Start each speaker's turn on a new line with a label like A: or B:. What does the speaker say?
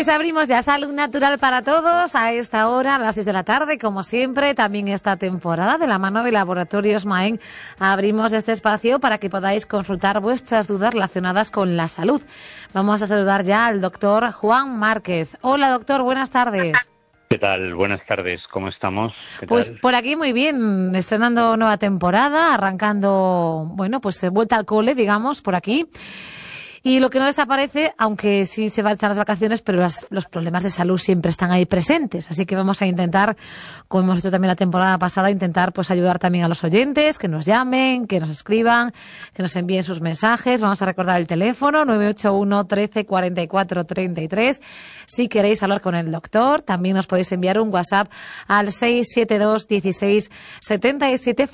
A: Pues abrimos ya Salud Natural para Todos a esta hora, a las 6 de la tarde, como siempre. También esta temporada, de la mano de Laboratorios Maen, abrimos este espacio para que podáis consultar vuestras dudas relacionadas con la salud. Vamos a saludar ya al doctor Juan Márquez. Hola, doctor, buenas tardes.
B: ¿Qué tal? Buenas tardes, ¿cómo estamos?
A: Pues por aquí muy bien, estrenando nueva temporada, arrancando, vuelta al cole, digamos, por aquí. Y lo que no desaparece, aunque sí se van a echar las vacaciones, pero los problemas de salud siempre están ahí presentes. Así que vamos a intentar, como hemos hecho también la temporada pasada, intentar pues ayudar también a los oyentes, que nos llamen, que nos escriban, que nos envíen sus mensajes. Vamos a recordar el teléfono, 981 13 44 33. Si queréis hablar con el doctor, también nos podéis enviar un WhatsApp al 672 16 77